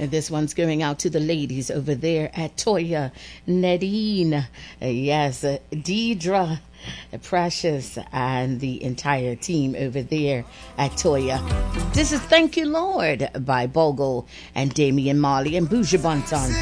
And this one's going out to the ladies over there at Toya, Nadine, yes, Deidre, Precious, and the entire team over there at Toya. This is Thank You Lord by Bogle and Damian Marley and Buju Banton.